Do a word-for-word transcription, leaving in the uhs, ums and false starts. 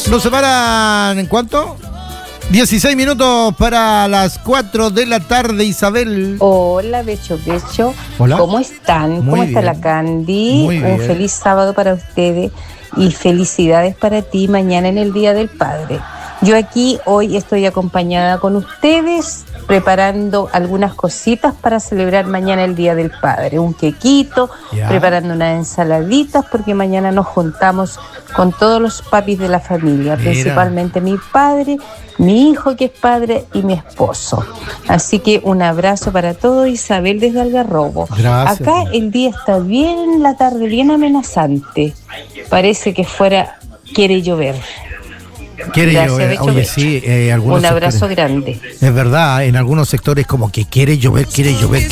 Nos separan, ¿en cuánto? dieciséis minutos para las cuatro de la tarde, Isabel. Hola, Becho Becho. Hola. ¿Cómo están? Muy ¿Cómo está bien. la Candy? Muy Un bien. feliz sábado para ustedes y felicidades para ti mañana en el Día del Padre. Yo aquí hoy estoy acompañada con ustedes preparando algunas cositas para celebrar mañana el Día del Padre. Un quequito, Ya. preparando unas ensaladitas porque mañana nos juntamos con todos los papis de la familia, Mira. principalmente mi padre, mi hijo que es padre y mi esposo. Así que un abrazo para todos, Isabel desde Algarrobo. Gracias. Acá el día está bien, la tarde bien amenazante. Parece que fuera, quiere llover. Quiere Gracias, llover. Becho Oye, Becho. sí, eh, algunos Un abrazo sectores- grande. Es verdad, en algunos sectores como que quiere llover, quiere llover,